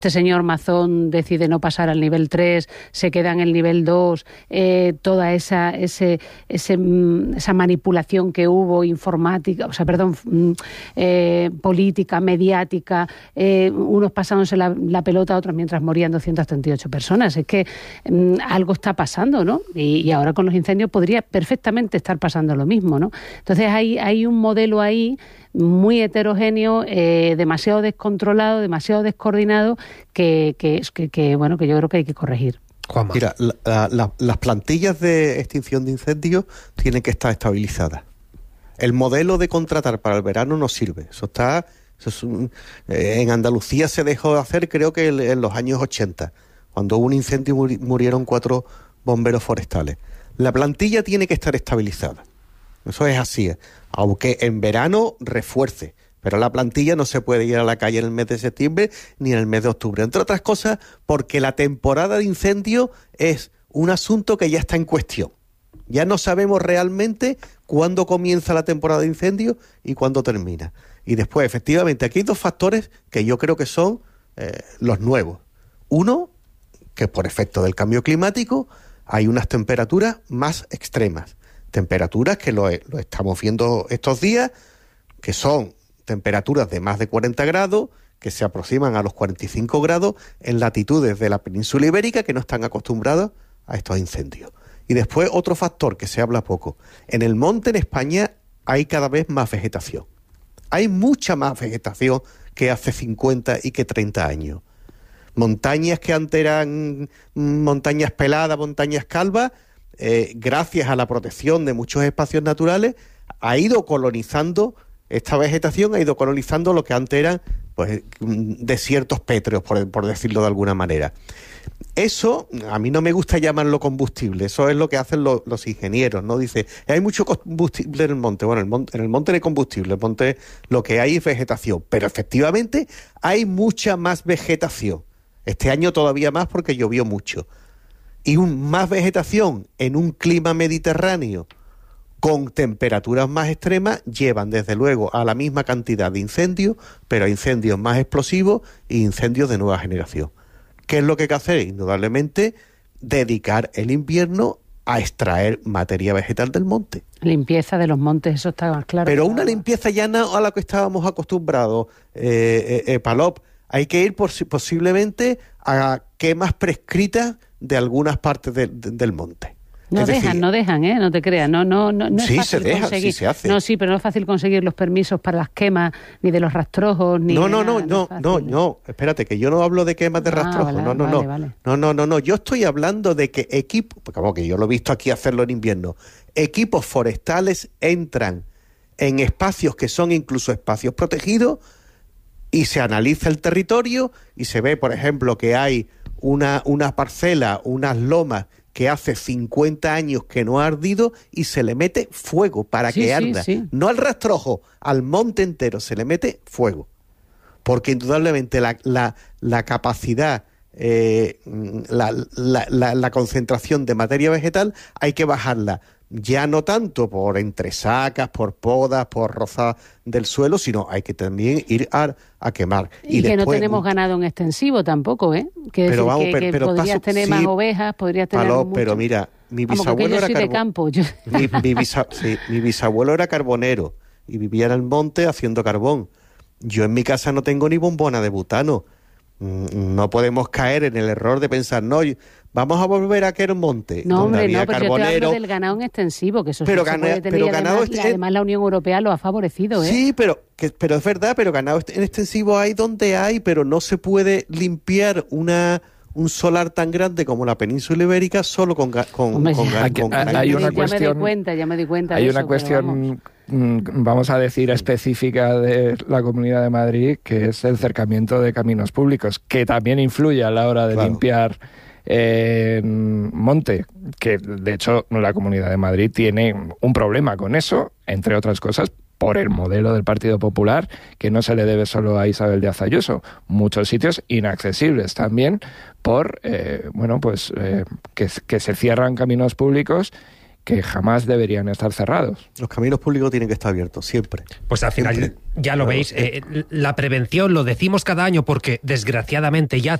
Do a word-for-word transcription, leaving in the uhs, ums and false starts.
este señor Mazón decide no pasar al nivel tres, se queda en el nivel dos, eh, toda esa ese, ese, esa manipulación que hubo informática, o sea, perdón, eh, política, mediática, eh, unos pasándose la, la pelota a otros mientras morían doscientas treinta y ocho personas. Es que eh, algo está pasando, ¿no? Y, y ahora con los incendios podría perfectamente estar pasando lo mismo, ¿no? Entonces hay, hay un modelo ahí muy heterogéneo, eh, demasiado descontrolado, demasiado descoordinado, que, que, que, que, bueno, que yo creo que hay que corregir. Juanma. Mira, la, la, las plantillas de extinción de incendios tienen que estar estabilizadas. El modelo de contratar para el verano no sirve. Eso está... Eso es un, eh, en Andalucía se dejó de hacer, creo que en, en los años ochenta. Cuando hubo un incendio muri, murieron cuatro bomberos forestales. La plantilla tiene que estar estabilizada. Eso es así, aunque en verano refuerce, pero la plantilla no se puede ir a la calle en el mes de septiembre ni en el mes de octubre, entre otras cosas porque la temporada de incendio es un asunto que ya está en cuestión. Ya no sabemos realmente cuándo comienza la temporada de incendio y cuándo termina. Y después, efectivamente, aquí hay dos factores que yo creo que son eh, los nuevos. Uno, que por efecto del cambio climático hay unas temperaturas más extremas. Temperaturas que lo, lo estamos viendo estos días, que son temperaturas de más de cuarenta grados, que se aproximan a los cuarenta y cinco grados en latitudes de la península ibérica que no están acostumbrados a estos incendios. Y después otro factor que se habla poco. En el monte en España hay cada vez más vegetación. Hay mucha más vegetación que hace cincuenta y que treinta años. Montañas que antes eran montañas peladas, montañas calvas, Eh, gracias a la protección de muchos espacios naturales, ha ido colonizando, esta vegetación ha ido colonizando lo que antes eran pues, desiertos pétreos, por, por decirlo de alguna manera. Eso, a mí no me gusta llamarlo combustible, eso es lo que hacen lo, los ingenieros, ¿no? Dice, hay mucho combustible en el monte. Bueno, el monte, en el monte no hay combustible, el monte lo que hay es vegetación, pero efectivamente hay mucha más vegetación. Este año todavía más porque llovió mucho. Y un, más vegetación en un clima mediterráneo con temperaturas más extremas llevan desde luego a la misma cantidad de incendios, pero a incendios más explosivos e incendios de nueva generación. ¿Qué es lo que hay que hacer? Indudablemente dedicar el invierno a extraer materia vegetal del monte. Limpieza de los montes, eso está más claro. Pero una limpieza ya no a la que estábamos acostumbrados, eh, eh, eh, Palop. Hay que ir por, posiblemente a quemas prescritas de algunas partes de, de, del monte. No es dejan, decir, no dejan, ¿eh? No te creas, no, no, no, no sí, es fácil se deja, conseguir. sí se hace. No, sí, pero no es fácil conseguir los permisos para las quemas, ni de los rastrojos, ni No, de no, nada, no, no, es no, fácil. no, espérate, que yo no hablo de quemas de Ah, rastrojos, vale, no, no, vale, no, vale. no, no, no, no, yo estoy hablando de que equipos, porque como que yo lo he visto aquí hacerlo en invierno, equipos forestales entran en espacios que son incluso espacios protegidos y se analiza el territorio y se ve, por ejemplo, que hay una, una parcela, unas lomas que hace cincuenta años que no ha ardido y se le mete fuego para Sí, que sí, arda. sí. No al rastrojo, al monte entero se le mete fuego. Porque indudablemente la, la, la capacidad, eh, la, la, la, la concentración de materia vegetal hay que bajarla. Ya no tanto por entresacas, por podas, por rozas del suelo, sino hay que también ir a, a quemar. Y, y que después, no tenemos ganado en extensivo tampoco, ¿eh? Que, pero decir, vamos, que, pero, que pero podrías paso, tener sí, más ovejas, podrías tener Palop, mucho. Pero mira, mi bisabuelo Vamos, era yo soy de campo. Yo... Mi, mi, bisa, sí, mi bisabuelo era carbonero y vivía en el monte haciendo carbón. Yo en mi casa no tengo ni bombona de butano. No podemos caer en el error de pensar, no, vamos a volver a aquel monte. No, hombre, no, pero carbonero. yo te hablo del ganado en extensivo, que eso pero sí gana, se puede tener, pero y ganado además, este, además la Unión Europea lo ha favorecido, ¿eh? Sí, pero, que, pero es verdad, pero ganado en extensivo hay donde hay, pero no se puede limpiar una... un solar tan grande como la península ibérica solo con con, Hombre, con, ya, con, hay, con hay una ya cuestión, me di cuenta, ya me di cuenta hay de una eso, cuestión vamos. vamos a decir específica de la Comunidad de Madrid, que es el cercamiento de caminos públicos, que también influye a la hora de claro. limpiar eh, monte, que de hecho la Comunidad de Madrid tiene un problema con eso, entre otras cosas por el modelo del Partido Popular, que no se le debe solo a Isabel Díaz Ayuso. Muchos sitios inaccesibles también por, eh, bueno, pues eh, que, que se cierran caminos públicos que jamás deberían estar cerrados. Los caminos públicos tienen que estar abiertos, siempre. Pues al final, siempre. ya lo claro. veis, eh, la prevención lo decimos cada año porque desgraciadamente ya